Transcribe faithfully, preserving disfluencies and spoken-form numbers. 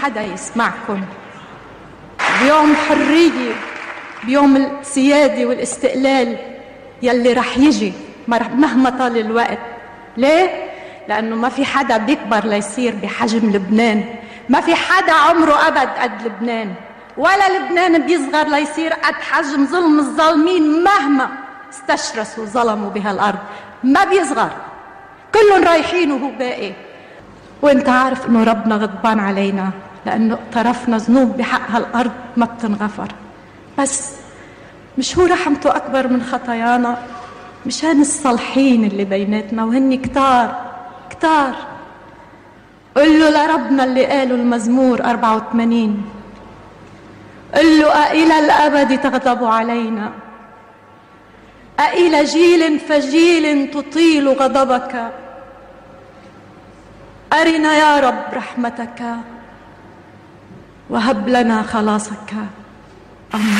حدا يسمعكم. بيوم حرية، بيوم السيادة والاستقلال يلي رح يجي مهما طال الوقت. ليه؟ لأنه ما في حدا بيكبر ليصير بحجم لبنان، ما في حدا عمره أبد قد لبنان، ولا لبنان بيصغر ليصير قد حجم ظلم الظالمين مهما استشرسوا ظلموا بهالأرض، ما بيصغر، كلهم رايحين وهو باقي. وانت عارف انه ربنا غضبان علينا لأنه اقترفنا ذنوب بحق هالأرض ما بتنغفر، بس مش هو رحمته أكبر من خطايانا؟ مشان الصالحين اللي بيناتنا وهن كتار كتار. قل له لربنا اللي قاله المزمور أربعة وثمانين، قل له أإلى الأبد تغضب علينا؟ أإلى جيل فجيل تطيل غضبك؟ أرنا يا رب رحمتك وهب لنا خلاصك. آمين.